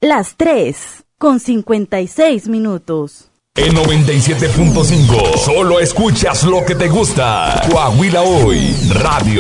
las 3:56. En 97.5, solo escuchas lo que te gusta. Coahuila Hoy, Radio.